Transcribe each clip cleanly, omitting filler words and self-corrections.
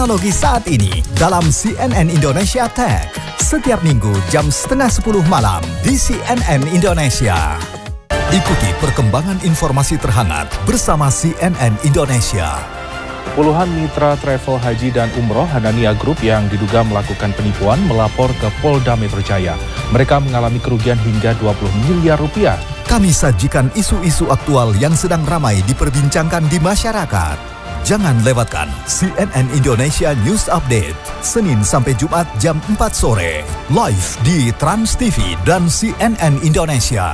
Teknologi saat ini dalam CNN Indonesia Tech. Setiap minggu jam 9:30 malam di CNN Indonesia. Ikuti perkembangan informasi terhangat bersama CNN Indonesia. Puluhan mitra travel haji dan umroh Hanania Group yang diduga melakukan penipuan melapor ke Polda Metro Jaya. Mereka mengalami kerugian hingga 20 miliar rupiah. Kami sajikan isu-isu aktual yang sedang ramai diperbincangkan di masyarakat. Jangan lewatkan CNN Indonesia News Update, Senin sampai Jumat jam 4 sore, live di Trans TV dan CNN Indonesia.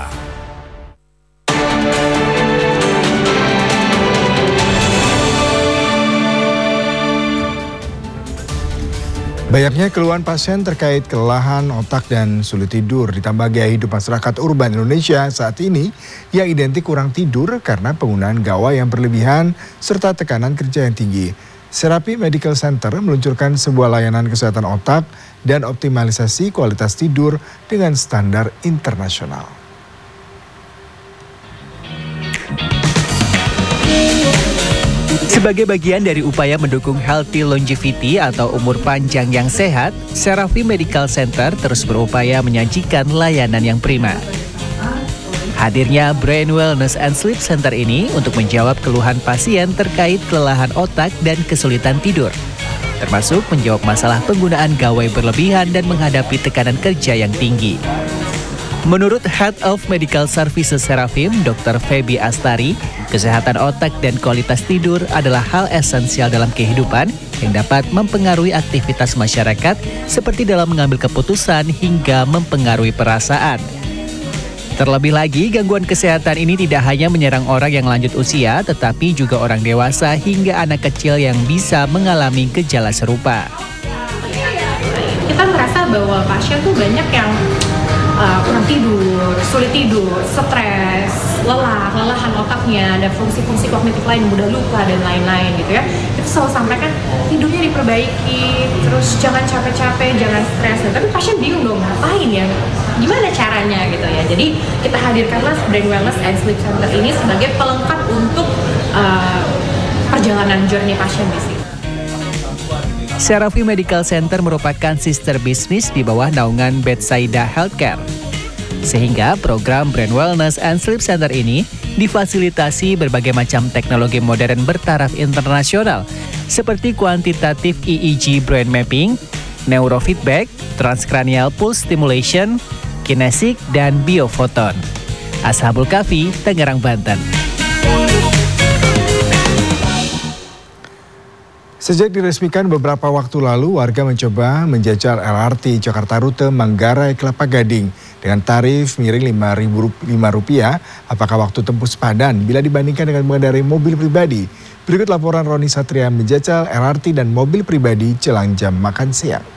Banyaknya keluhan pasien terkait kelelahan otak dan sulit tidur ditambah gaya hidup masyarakat urban Indonesia saat ini yang identik kurang tidur karena penggunaan gawai yang berlebihan serta tekanan kerja yang tinggi. Serapi Medical Center meluncurkan sebuah layanan kesehatan otak dan optimalisasi kualitas tidur dengan standar internasional. Sebagai bagian dari upaya mendukung healthy longevity atau umur panjang yang sehat, Serapi Medical Center terus berupaya menyajikan layanan yang prima. Hadirnya Brain Wellness and Sleep Center ini untuk menjawab keluhan pasien terkait kelelahan otak dan kesulitan tidur, termasuk menjawab masalah penggunaan gawai berlebihan dan menghadapi tekanan kerja yang tinggi. Menurut Head of Medical Services Serafim, Dr. Feby Astari, kesehatan otak dan kualitas tidur adalah hal esensial dalam kehidupan yang dapat mempengaruhi aktivitas masyarakat seperti dalam mengambil keputusan hingga mempengaruhi perasaan. Terlebih lagi, gangguan kesehatan ini tidak hanya menyerang orang yang lanjut usia, tetapi juga orang dewasa hingga anak kecil yang bisa mengalami gejala serupa. Kita merasa bahwa pasien tuh banyak yang kurang tidur, sulit tidur, stres, kelelahan otaknya, dan fungsi-fungsi kognitif lain, mudah lupa dan lain-lain gitu ya. Itu selalu sampaikan tidurnya diperbaiki, terus jangan capek-capek, jangan stres. Tapi pasien bingung dong, ngapain ya? Gimana caranya gitu ya? Jadi kita hadirkanlah Brain Wellness and Sleep Center ini sebagai pelengkap untuk perjalanan journey pasien di sini. Serapi Medical Center merupakan sister bisnis di bawah naungan Bethsaida Healthcare. Sehingga program Brain Wellness and Sleep Center ini difasilitasi berbagai macam teknologi modern bertaraf internasional seperti kuantitatif EEG brain mapping, neurofeedback, transcranial pulse stimulation, kinesik, dan biofoton. Ashabul Kafi, Tangerang, Banten. Sejak diresmikan beberapa waktu lalu, warga mencoba menjajal LRT Jakarta Rute Manggarai Kelapa Gading dengan tarif miring Rp5.000. Apakah waktu tempuh sepadan bila dibandingkan dengan mengendarai mobil pribadi? Berikut laporan Roni Satria menjajal LRT dan mobil pribadi jelang jam makan siang.